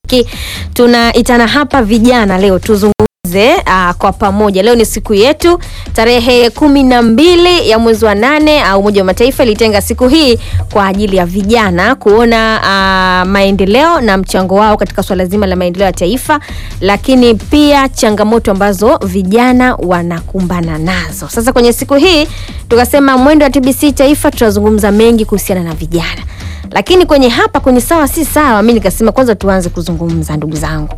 Tunaitana hapa vijana leo tuzungumze kwa pamoja. Leo ni siku yetu, tarehe 12 ya mwezi wa 8. Umoja wa Mataifa ilitenga siku hii kwa ajili ya vijana kuona maendeleo na mchango wao katika swala zima la maendeleo ya taifa, lakini pia changamoto ambazo vijana wanakumbana nazo. Sasa kwenye siku hii tukasema mwendo wa TBC Taifa tutazungumza mengi kuhusiana na vijana. Lakini kwenye sawa si sawa, mimi nikasema kwanza tuanze kuzungumza, ndugu zangu.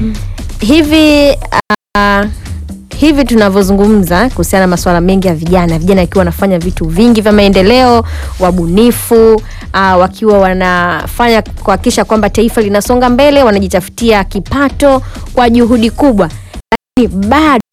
Hivi tunavyozungumza kuhusiana na masuala mengi ya vijana wakiwa wanafanya vitu vingi vya maendeleo, wabunifu, wakiwa wanafanya kuhakikisha kwamba taifa linasonga mbele, wanajitafutia kipato kwa juhudi kubwa. Lakini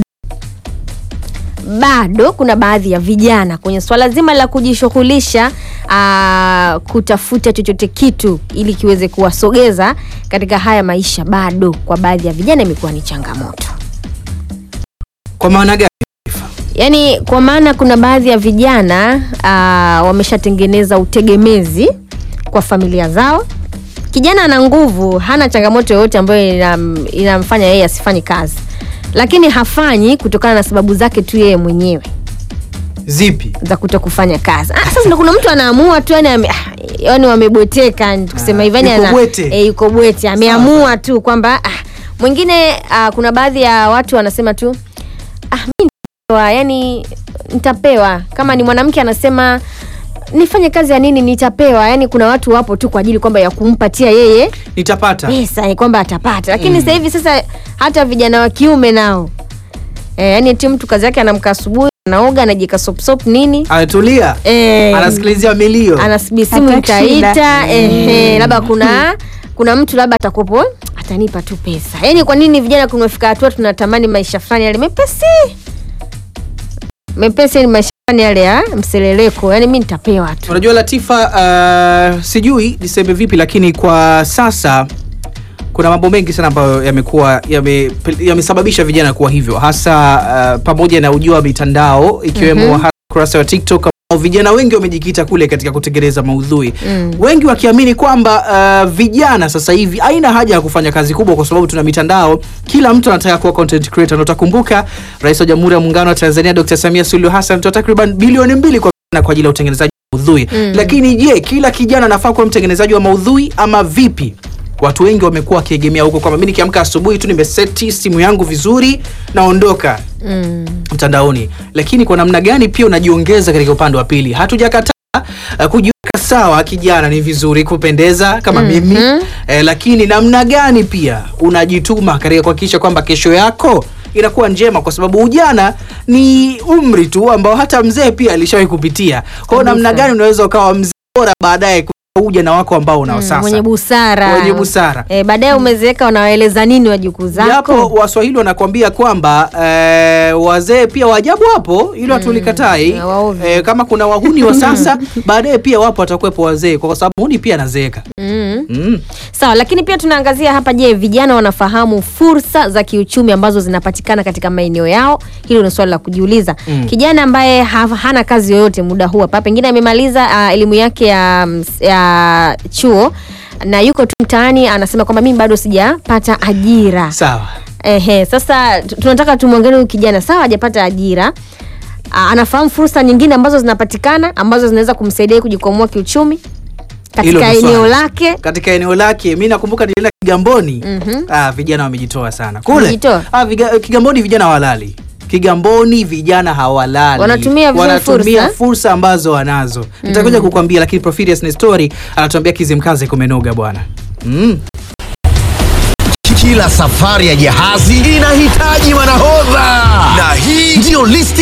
bado kuna baadhi ya vijana kwenye swala zima la kujishughulisha kutafuta chochote kitu ili kiweze kuwasogeza katika haya maisha, bado kwa baadhi ya vijana imekuwa ni changamoto. Kwa maana gani? Yaani kwa maana kuna baadhi ya vijana wameshatengeneza utegemezi kwa familia zao. Kijana ana nguvu, hana changamoto yoyote ambayo inamfanya yeye asifanye kazi, lakini hafanyi kutokana na sababu zake tu yeye mwenyewe. Zipi? Za kutokufanya kazi. Sasa kuna mtu anaamua tu, yani wamebweteka kusema hivi, yuko bwete, ameamua tu kwamba mwingine kuna baadhi ya watu wanasema tu mimi yani nitapewa. Kama ni mwanamke anasema nifanye kazi ya nini, nitapewa. Yani kuna watu wapo tu kwa ajili kwamba ya kumpatia yeye nitapata pesa, ni kwamba atapata. Lakini sasa hivi hata vijana wa kiume nao yani mtu kazi yake anamka asubuhi, anaoga, anajika sop nini, anatulia, anasikilizia milio, anasubiri simu itaita, labda kuna mtu labda atakopo atanipa tu pesa. Yani kwa nini vijana kunafika hatua tunatamani maisha fulani yale mepesi ni maisha fulani yale ya mseleleko, yani mimi nitapewa tu. Unajua Latifa, sijui niseme vipi, lakini kwa sasa kuna mambo mengi sana ambayo yamesababisha vijana kuwa hivyo, hasa pamoja na ujua mitandao ikiwemo kurasa wa TikTok. Vijana wengi wamejikita kule katika kutengeneza maudhui. Wengi wakiamini kwamba vijana sasa hivi haina haja ya kufanya kazi kubwa kwa sababu tuna mitandao. Kila mtu anataka kuwa content creator. Na utakumbuka Rais wa Jamhuri ya Muungano wa Tanzania Dr. Samia Suluhu Hassan toa takriban bilioni 2 kwa ajili ya utengenezaji wa maudhui. Lakini je, kila kijana anafaa kuwa mtengenezaji wa maudhui ama vipi? Watu wengi wamekuwa wakiegemea huko kwamba mimi nikiamka asubuhi tu nimeseti simu yangu vizuri naondoka mtandaoni. Lakini kwa namna gani pia unajiongeza katika upande wa pili? Hatujakataa kujiweka sawa, kijana ni vizuri kupendeza kama mimi, lakini namna gani pia unajituma katika kuhakikisha kwamba kesho yako inakuwa njema, kwa sababu ujana ni umri tu ambao hata mzee pia alishawahi kupitia. Kwa namna gani unaweza ukawa mzee bora baadaye ujana wako ambao unao sasa, mwenye busara. Baadaye umezeeka, unawaeleza nini wajukuu zako? Japo Waswahili wanakuambia kwamba wazee pia wajabu hapo, ili tulikatai. Kama kuna wahuni wa sasa baadaye pia wapo watakuwepo wazee, kwa sababu huni pia anazeeka. Sawa, lakini pia tunaangazia hapa, je, vijana wanafahamu fursa za kiuchumi ambazo zinapatikana katika maeneo yao? Hilo ni swali la kujiuliza. Kijana ambaye hana kazi yoyote muda huu hapa, pengine amemaliza elimu yake ya chuo na yuko tu mtaani, anasema kwamba mimi bado sijapata ajira. Sawa. Sasa tunataka tumwangalie huyu kijana, sawa hajapata ajira, anafahamu fursa nyingine ambazo zinapatikana ambazo zinaweza kumsaidia kujikwamua kiuchumi katika eneo lake. Katika eneo lake, mimi nakumbuka nilienda Kigamboni. Vijana wamejitoa sana kule. Kigamboni vijana hawalali. Kigamboni vijana hawalali. Wanatumia fursa ambazo wanazo. Nitakuja kukwambia, lakini Profirious Nestori anatuambia Kizimkaze kumenoga bwana. Kila safari ya jahazi inahitaji manahodha, na hii ndio listi